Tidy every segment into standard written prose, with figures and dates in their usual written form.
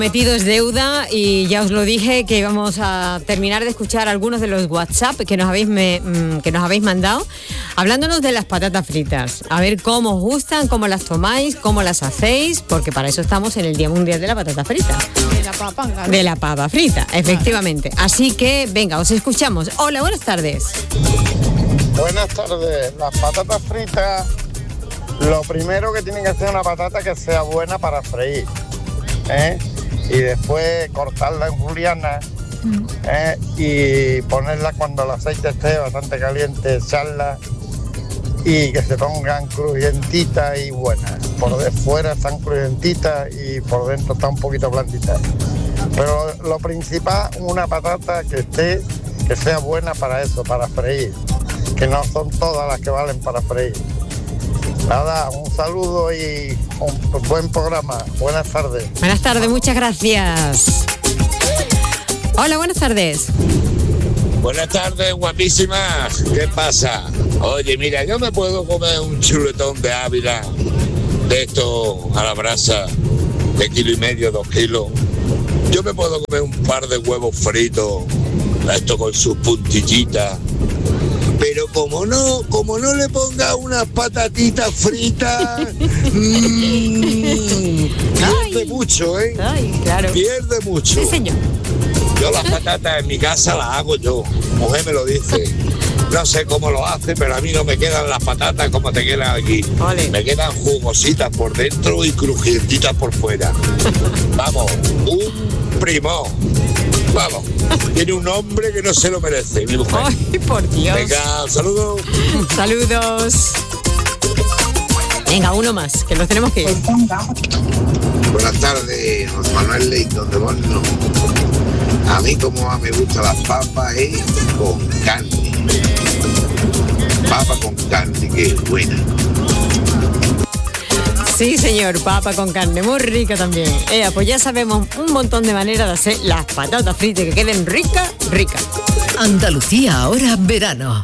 Metido es deuda y ya os lo dije que íbamos a terminar de escuchar algunos de los WhatsApp que nos habéis mandado hablándonos de las patatas fritas. A ver cómo os gustan, cómo las tomáis, cómo las hacéis, porque para eso estamos en el Día Mundial de la Patata Frita. De la papa, claro. De la papa frita, efectivamente. Así que, venga, os escuchamos. Hola, buenas tardes. Buenas tardes. Las patatas fritas, lo primero que tienen que hacer es una patata que sea buena para freír, y después cortarla en julianas, y ponerla cuando el aceite esté bastante caliente, echarla y que se pongan crujientitas y buenas. Por de fuera están crujientitas y por dentro están un poquito blanditas. Pero lo principal, una patata que sea buena para eso, para freír, que no son todas las que valen para freír. Nada, un saludo y un buen programa. Buenas tardes. Buenas tardes, muchas gracias. Hola, buenas tardes. Buenas tardes, guapísimas. ¿Qué pasa? Oye, mira, yo me puedo comer un chuletón de Ávila, de esto a la brasa, de 1,5 kilos, 2 kilos. Yo me puedo comer un par de huevos fritos, esto con sus puntillitas. Pero como no le ponga unas patatitas fritas, pierde mucho, ¿eh? Ay, claro. Pierde mucho. Sí, señor. Yo las patatas en mi casa las hago yo, mujer me lo dice. No sé cómo lo hace, pero a mí no me quedan las patatas como te quedan aquí. Vale. Me quedan jugositas por dentro y crujientitas por fuera. Vamos, un primón. Vamos, tiene un nombre que no se lo merece, mi mujer. Ay, por Dios. Venga, saludos. Saludos. Venga, uno más, que nos tenemos que ir. Buenas tardes, José Manuel Leighton de Borno. A mí como más me gustan las papas es con carne. Papa con carne, que buena. Sí, señor, papa con carne, muy rica también. Pues ya sabemos un montón de maneras de hacer las patatas fritas que queden ricas. Andalucía ahora verano.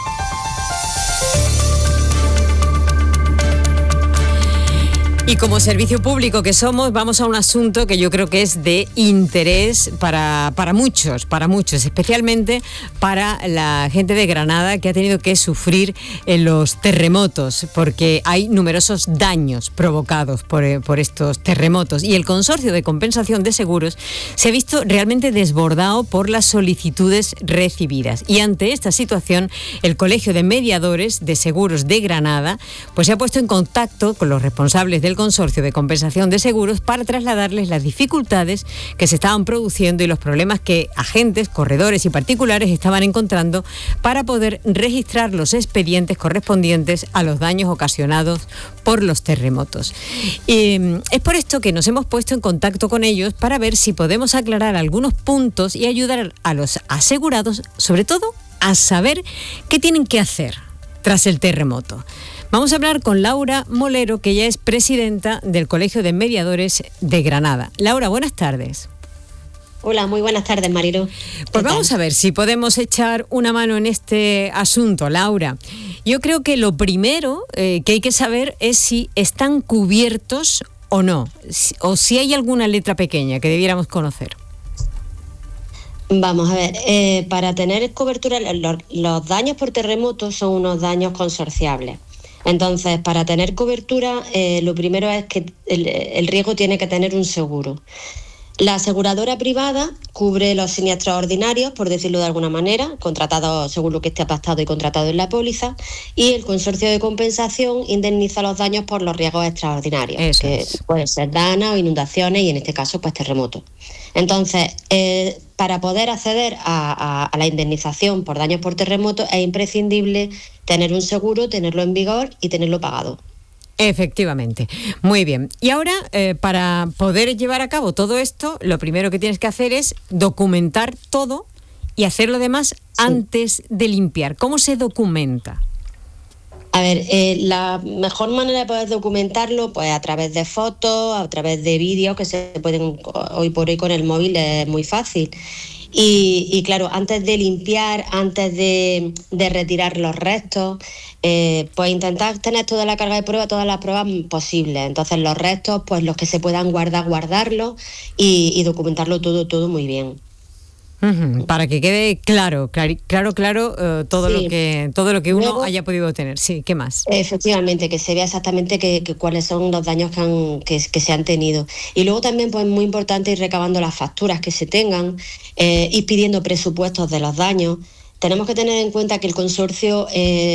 Y como servicio público que somos, vamos a un asunto que yo creo que es de interés para muchos, especialmente para la gente de Granada que ha tenido que sufrir los terremotos, porque hay numerosos daños provocados por estos terremotos. Y el Consorcio de Compensación de Seguros se ha visto realmente desbordado por las solicitudes recibidas. Y ante esta situación, el Colegio de Mediadores de Seguros de Granada pues se ha puesto en contacto con los responsables del Consorcio de Compensación de Seguros para trasladarles las dificultades que se estaban produciendo y los problemas que agentes, corredores y particulares estaban encontrando para poder registrar los expedientes correspondientes a los daños ocasionados por los terremotos. Es por esto que nos hemos puesto en contacto con ellos para ver si podemos aclarar algunos puntos y ayudar a los asegurados, sobre todo, a saber qué tienen que hacer tras el terremoto. Vamos a hablar con Laura Molero, que ella es presidenta del Colegio de Mediadores de Granada. Laura, buenas tardes. Hola, muy buenas tardes, Marilo. Pues vamos a ver si podemos echar una mano en este asunto, Laura. Yo creo que lo primero que hay que saber es si están cubiertos o no, o si hay alguna letra pequeña que debiéramos conocer. Vamos a ver, para tener cobertura, los daños por terremoto son unos daños consorciables. Entonces, para tener cobertura, lo primero es que el riesgo tiene que tener un seguro. La aseguradora privada cubre los siniestros ordinarios, por decirlo de alguna manera, contratados según lo que esté pactado y contratado en la póliza, y el consorcio de compensación indemniza los daños por los riesgos extraordinarios, que pueden ser daños o inundaciones y en este caso pues terremotos. Entonces, para poder acceder a la indemnización por daños por terremoto es imprescindible tener un seguro, tenerlo en vigor y tenerlo pagado. Efectivamente. Muy bien. Y ahora, para poder llevar a cabo todo esto, lo primero que tienes que hacer es documentar todo y hacer lo demás antes de limpiar. ¿Cómo se documenta? A ver, la mejor manera de poder documentarlo, pues a través de fotos, a través de vídeos que se pueden, hoy por hoy con el móvil es muy fácil. Y claro, antes de limpiar, antes de retirar los restos, pues intentar tener toda la carga de prueba, todas las pruebas posibles. Entonces los restos, pues los que se puedan guardarlos y documentarlo todo muy bien. Para que quede claro todo Sí. lo que uno Luego, haya podido tener. Sí, ¿qué más? efectivamente, que se vea exactamente cuáles son los daños que se han tenido. Y luego también, pues muy importante, ir recabando las facturas que se tengan, ir pidiendo presupuestos de los daños. Tenemos que tener en cuenta que el consorcio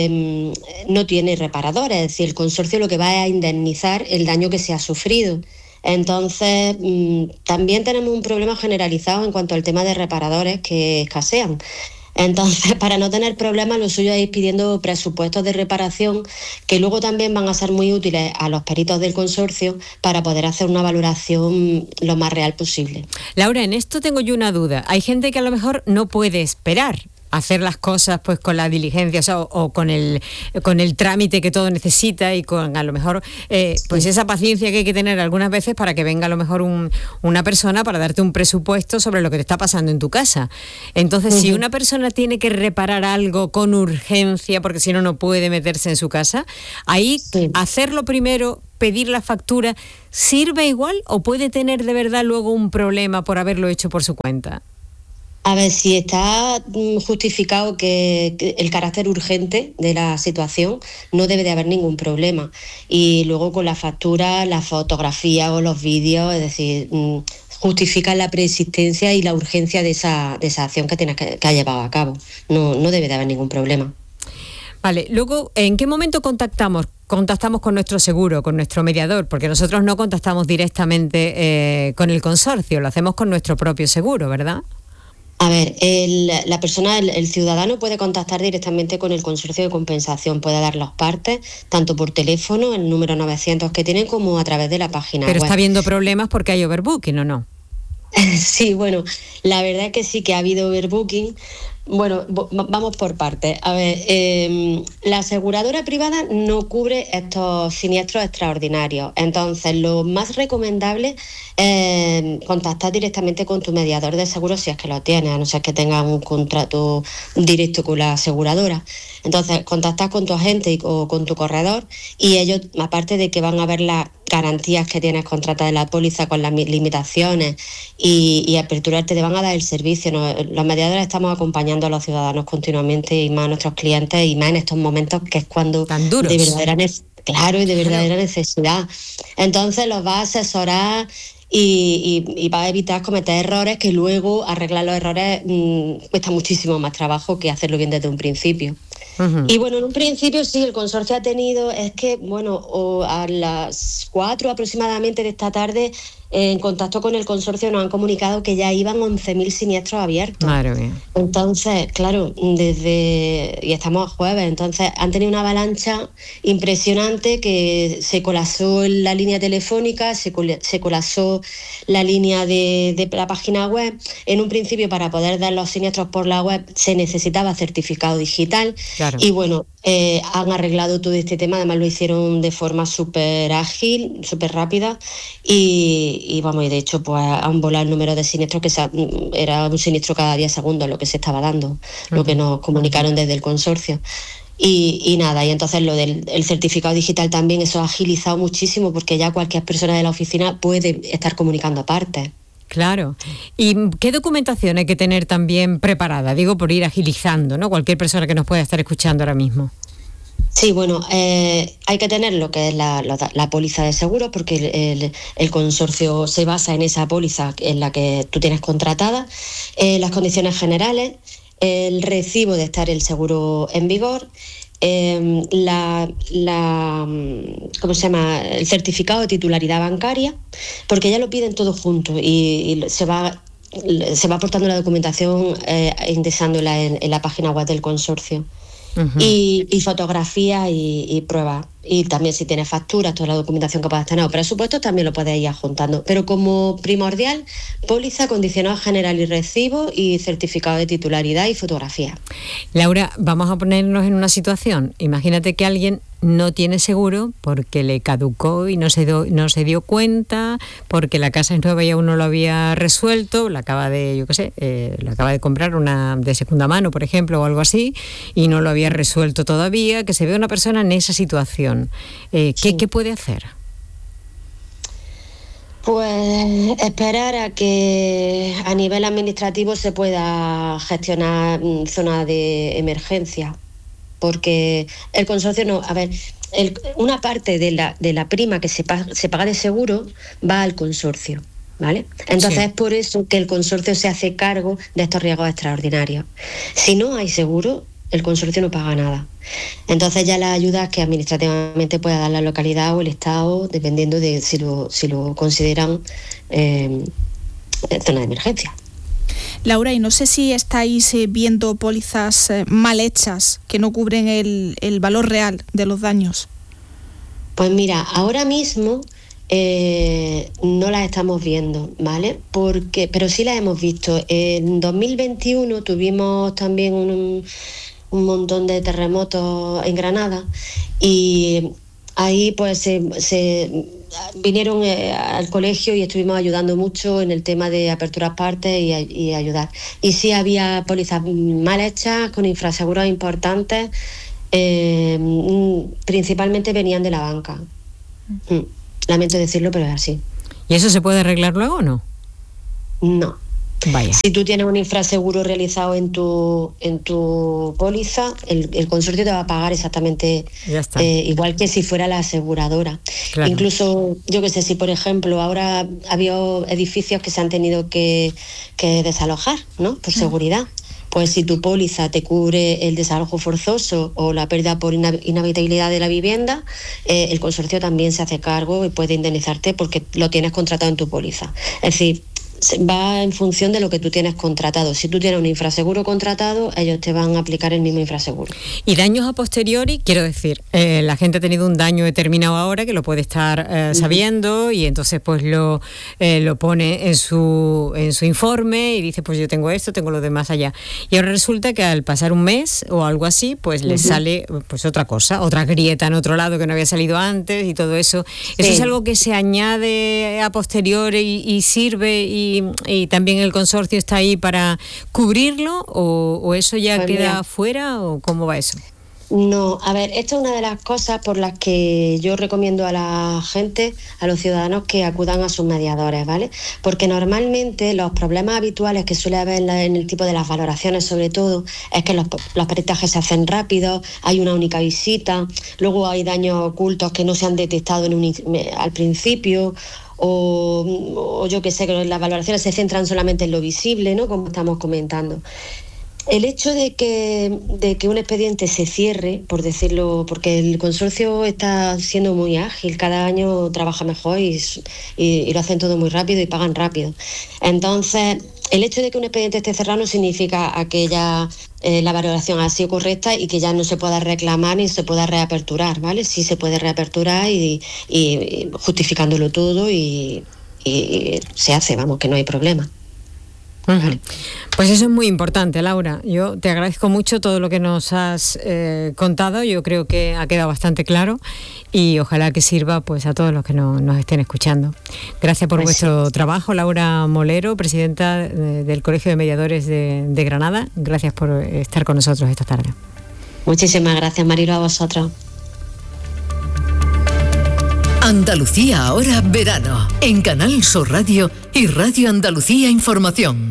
no tiene reparadores, es decir, el consorcio lo que va es a indemnizar el daño que se ha sufrido. Entonces, también tenemos un problema generalizado en cuanto al tema de reparadores que escasean. Entonces, para no tener problemas, lo suyo es ir pidiendo presupuestos de reparación que luego también van a ser muy útiles a los peritos del consorcio para poder hacer una valoración lo más real posible. Laura, en esto tengo yo una duda. Hay gente que a lo mejor no puede esperar hacer las cosas pues con la diligencia, o sea, o con el trámite que todo necesita y con a lo mejor pues esa paciencia que hay que tener algunas veces para que venga a lo mejor una persona para darte un presupuesto sobre lo que te está pasando en tu casa. Entonces, si una persona tiene que reparar algo con urgencia, porque si no, no puede meterse en su casa, ahí hacerlo primero, pedir la factura, ¿sirve igual o puede tener de verdad luego un problema por haberlo hecho por su cuenta? A ver, si está justificado que el carácter urgente de la situación, no debe de haber ningún problema. Y luego con la factura, la fotografía o los vídeos, es decir, justifican la preexistencia y la urgencia de esa acción que tienes que ha llevado a cabo. No debe de haber ningún problema. Vale, luego, ¿en qué momento contactamos con nuestro seguro, con nuestro mediador? Porque nosotros no contactamos directamente con el consorcio, lo hacemos con nuestro propio seguro, ¿verdad? A ver, la persona, el ciudadano puede contactar directamente con el consorcio de compensación, puede dar las partes, tanto por teléfono, el número 900 que tienen, como a través de la página web. Pero está habiendo problemas porque hay overbooking, ¿o no? Sí, bueno, la verdad es que sí que ha habido overbooking. Bueno, vamos por partes. A ver, la aseguradora privada no cubre estos siniestros extraordinarios. Entonces, lo más recomendable es contactar directamente con tu mediador de seguros si es que lo tienes, a no ser que tengas un contrato directo con la aseguradora. Entonces, contactas con tu agente o con tu corredor y ellos, aparte de que van a ver las garantías que tienes contratadas en la póliza con las limitaciones y aperturarte, te van a dar el servicio. Los mediadores estamos acompañando a los ciudadanos continuamente y más a nuestros clientes y más en estos momentos que es cuando tan duros, de verdadera necesidad. Entonces los va a asesorar y va a evitar cometer errores que luego arreglar los errores cuesta muchísimo más trabajo que hacerlo bien desde un principio. Y bueno, en un principio sí, el consorcio ha tenido, es que bueno, a las 4 aproximadamente de esta tarde, en contacto con el consorcio nos han comunicado que ya iban 11.000 siniestros abiertos. Madre mía. Entonces, claro, y estamos a jueves, entonces han tenido una avalancha impresionante que se colapsó la línea telefónica, se colapsó la línea de la página web. En un principio, para poder dar los siniestros por la web se necesitaba certificado digital. Claro. Y bueno, han arreglado todo este tema, además lo hicieron de forma súper ágil, súper rápida y vamos, y de hecho pues han volado el número de siniestros era un siniestro cada 10 segundos lo que se estaba dando, lo que nos comunicaron desde el consorcio. Y nada, y entonces lo del certificado digital también, eso ha agilizado muchísimo porque ya cualquier persona de la oficina puede estar comunicando aparte. Claro. ¿Y qué documentación hay que tener también preparada? Digo, por ir agilizando, ¿no? Cualquier persona que nos pueda estar escuchando ahora mismo. Sí, bueno, hay que tener lo que es la póliza de seguros, porque el consorcio se basa en esa póliza en la que tú tienes contratada, las condiciones generales, el recibo de estar el seguro en vigor, ¿cómo se llama? El certificado de titularidad bancaria, porque ya lo piden todo junto y se va aportando la documentación indexándola en la página web del consorcio. Y fotografías y pruebas. y también si tienes facturas, toda la documentación que puedas tener o presupuestos, también lo puedes ir adjuntando. Pero como primordial, póliza, condicionado general y recibo y certificado de titularidad y fotografía. Laura, vamos a ponernos en una situación. Imagínate que alguien no tiene seguro porque le caducó y no se dio cuenta, porque la casa es nueva y aún no lo había resuelto, la acaba de comprar una de segunda mano, por ejemplo, o algo así, y no lo había resuelto todavía, que se ve una persona en esa situación. ¿Qué puede hacer? Pues esperar a que a nivel administrativo se pueda gestionar zona de emergencia. Porque el consorcio una parte de la prima que se paga de seguro va al consorcio, ¿vale? Entonces es por eso que el consorcio se hace cargo de estos riesgos extraordinarios. Si no hay seguro, el consorcio no paga nada. Entonces ya las ayudas que administrativamente pueda dar la localidad o el Estado, dependiendo de si lo consideran zona de emergencia. Laura, y no sé si estáis viendo pólizas mal hechas que no cubren el valor real de los daños. Pues mira, ahora mismo no las estamos viendo, ¿vale? Pero sí las hemos visto. En 2021 tuvimos también un montón de terremotos en Granada y ahí pues se vinieron al colegio y estuvimos ayudando mucho en el tema de aperturas partes y ayudar. Y sí había pólizas mal hechas, con infraseguros importantes, principalmente venían de la banca. Lamento decirlo, pero es así. ¿Y eso se puede arreglar luego o no? No. Vaya. Si tú tienes un infraseguro realizado en tu póliza, el consorcio te va a pagar exactamente igual que si fuera la aseguradora. Claro. Incluso, yo qué sé, si por ejemplo ahora había edificios que se han tenido que desalojar, ¿no? Por seguridad. Pues si tu póliza te cubre el desalojo forzoso o la pérdida por inhabitabilidad de la vivienda, el consorcio también se hace cargo y puede indemnizarte porque lo tienes contratado en tu póliza. Es decir, va en función de lo que tú tienes contratado. Si tú tienes un infraseguro contratado, ellos te van a aplicar el mismo infraseguro. Y daños a posteriori, quiero decir, la gente ha tenido un daño determinado ahora que lo puede estar sabiendo y entonces pues lo pone en su informe y dice pues yo tengo esto, tengo lo demás allá. Y ahora resulta que al pasar un mes o algo así, pues le sale pues otra cosa, otra grieta en otro lado que no había salido antes y todo eso. ¿Eso es algo que se añade a posteriori y sirve y también el consorcio está ahí para cubrirlo o eso ya pues queda fuera o cómo va eso? No, a ver, esto es una de las cosas por las que yo recomiendo a la gente, a los ciudadanos que acudan a sus mediadores, ¿vale? Porque normalmente los problemas habituales que suele haber en el tipo de las valoraciones sobre todo es que los peritajes se hacen rápidos, hay una única visita, luego hay daños ocultos que no se han detectado al principio o yo que sé, que las valoraciones se centran solamente en lo visible, ¿no? Como estamos comentando. El hecho de que un expediente se cierre, por decirlo, porque el consorcio está siendo muy ágil, cada año trabaja mejor y lo hacen todo muy rápido y pagan rápido. Entonces, el hecho de que un expediente esté cerrado no significa que ya la valoración ha sido correcta y que ya no se pueda reclamar ni se pueda reaperturar, ¿vale? Sí se puede reaperturar y justificándolo todo y se hace, vamos, que no hay problema. Vale. Pues eso es muy importante, Laura. Yo te agradezco mucho todo lo que nos has contado. Yo creo que ha quedado bastante claro y ojalá que sirva pues a todos los que nos estén escuchando. Gracias por vuestro trabajo, Laura Molero, presidenta del Colegio de Mediadores de Granada. Gracias por estar con nosotros esta tarde. Muchísimas gracias, Marilo, a vosotros. Andalucía ahora verano, en Canal Sur Radio y Radio Andalucía Información.